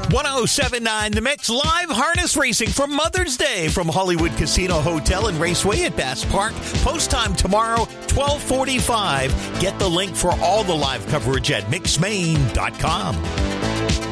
1079 The Mix, live harness racing for Mother's Day from Hollywood Casino Hotel and Raceway at Bass Park. Post time tomorrow, 12:45. Get the link for all the live coverage at mixmaine.com.